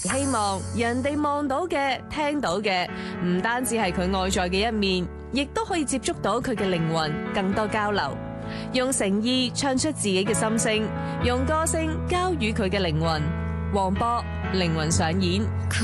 希望人哋望到嘅、聽到嘅，唔單止係佢外在嘅一面，亦都可以接觸到佢嘅靈魂，更多交流。用誠意唱出自己嘅心聲，用歌聲交予佢嘅靈魂。黃渤靈魂上演。